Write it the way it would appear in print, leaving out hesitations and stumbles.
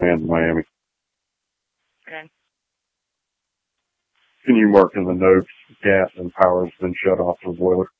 and Miami. Okay. Can you mark in the notes gas and power has been shut off for the boiler?